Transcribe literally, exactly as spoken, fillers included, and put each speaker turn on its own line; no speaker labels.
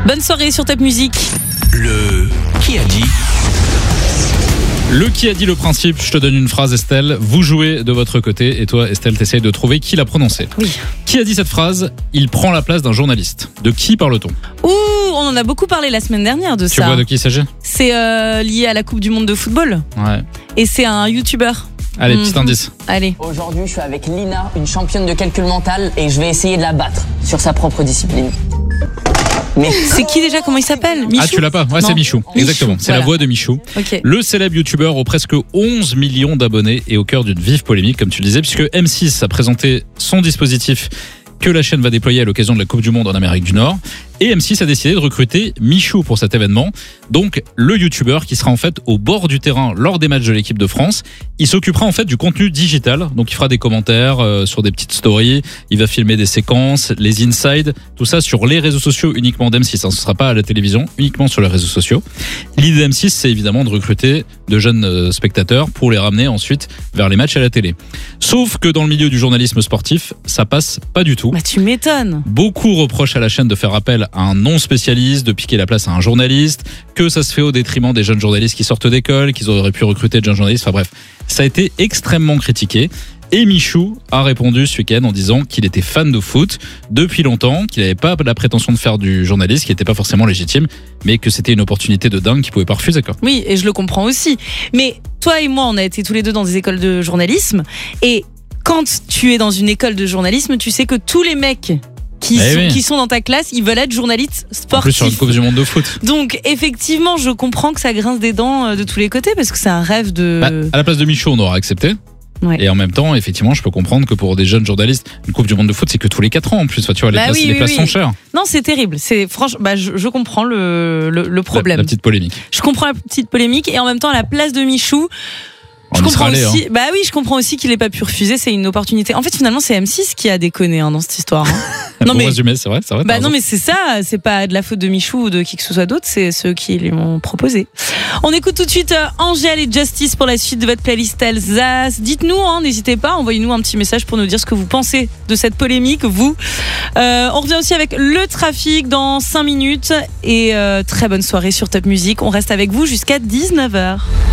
Bonne soirée sur Top Music.
Le qui a dit?
Le qui a dit le principe, je te donne une phrase Estelle, vous jouez de votre côté et toi Estelle t'essayes de trouver qui l'a prononcée.
Oui.
Qui a dit cette phrase? Il prend la place d'un journaliste. De qui parle-t-on?
Ouh, on en a beaucoup parlé la semaine dernière de
Tu
ça.
vois de qui il s'agit?
C'est euh, lié à la Coupe du Monde de football.
Ouais.
Et c'est un YouTuber.
Allez,
Mmh.
petit indice.
Allez.
Aujourd'hui, je suis avec Lina, une championne de calcul mental, et je vais essayer de la battre sur sa propre discipline. Mais
C'est qui déjà? Comment il s'appelle? Michou?
Ah, tu l'as pas? Ouais,
Non.
c'est Michou. Exactement. C'est
voilà.
la voix de Michou.
Ok.
Le célèbre youtubeur aux presque onze millions d'abonnés est au cœur d'une vive polémique, comme tu le disais, puisque M six a présenté son dispositif que la chaîne va déployer à l'occasion de la Coupe du Monde en Amérique du Nord. Et M six a décidé de recruter Michou pour cet événement. Donc, le youtubeur qui sera en fait au bord du terrain lors des matchs de l'équipe de France. Il s'occupera en fait du contenu digital. Donc, il fera des commentaires euh, sur des petites stories. Il va filmer des séquences, les insides, tout ça sur les réseaux sociaux uniquement d'M six. Hein. Ce ne sera pas à la télévision, uniquement sur les réseaux sociaux. L'idée d'M six, c'est évidemment de recruter de jeunes euh, spectateurs pour les ramener ensuite vers les matchs à la télé. Sauf que dans le milieu du journalisme sportif, ça passe pas du tout.
Bah tu m'étonnes.
Beaucoup reprochent à la chaîne de faire appel à un non-spécialiste, de piquer la place à un journaliste, que ça se fait au détriment des jeunes journalistes qui sortent d'école, qu'ils auraient pu recruter de jeunes journalistes. Enfin bref, ça a été extrêmement critiqué. Et Michou a répondu ce week-end en disant qu'il était fan de foot depuis longtemps, qu'il n'avait pas la prétention de faire du journaliste, qui n'était pas forcément légitime, mais que c'était une opportunité de dingue qu'il pouvait pas refuser, quoi.
Oui, et je le comprends aussi. Mais toi et moi, on a été tous les deux dans des écoles de journalisme. Et quand tu es dans une école de journalisme, tu sais que tous les mecs qui,
Eh
sont,
oui.
qui sont dans ta classe, ils veulent être journalistes
En plus sur une
sportifs.
Coupe du Monde de foot.
Donc effectivement, je comprends que ça grince des dents euh, de tous les côtés parce que c'est un rêve de...
Bah, à la place de Michou, on aurait accepté.
Ouais.
Et en même temps, effectivement, je peux comprendre que pour des jeunes journalistes, une Coupe du Monde de foot, c'est que tous les quatre ans en plus. Enfin, tu vois, les
Bah
places,
oui,
les
oui,
places
oui.
sont chères.
Non, c'est terrible. C'est franchement, bah, je, je comprends le, le, le
La,
problème.
la petite polémique.
Je comprends la petite polémique et en même temps, à la place de Michou,
On
je
y
comprends
sera allé,
aussi.
hein.
Bah oui, je comprends aussi qu'il ait pas pu refuser. C'est une opportunité. En fait, finalement, c'est M six qui a déconné hein, dans cette histoire. hein. Non
Pour
mais.
résumer, c'est vrai, c'est vrai.
Bah
t'as
non
raison.
mais c'est ça, c'est pas de la faute de Michou ou de qui que ce soit d'autre, c'est ceux qui lui ont proposé. On écoute tout de suite euh, Angèle et Justice pour la suite de votre playlist Alsace. Dites-nous, hein, n'hésitez pas, envoyez-nous un petit message pour nous dire ce que vous pensez de cette polémique, vous. Euh, on revient aussi avec le trafic dans cinq minutes et euh, très bonne soirée sur Top Music. On reste avec vous jusqu'à dix-neuf heures.